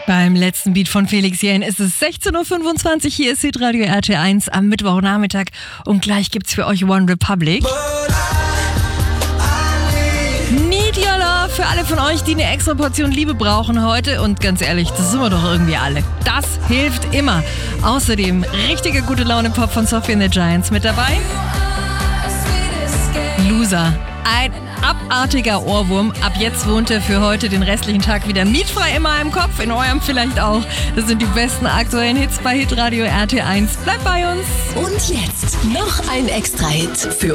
Beim letzten Beat von Felix Jähn ist es 16.25 Uhr. Hier ist Hitradio RT1 am Mittwochnachmittag. Und gleich gibt's für euch One Republic. Need Your Love für alle von euch, die eine extra Portion Liebe brauchen heute. Und ganz ehrlich, das sind wir doch irgendwie alle. Das hilft immer. Außerdem richtige gute Laune Pop von Sophie and the Giants mit dabei. Loser. Ein abartiger Ohrwurm. Ab jetzt wohnt er für heute den restlichen Tag wieder mietfrei in meinem Kopf, in eurem vielleicht auch. Das sind die besten aktuellen Hits bei Hitradio RT1. Bleibt bei uns. Und jetzt noch ein Extra-Hit für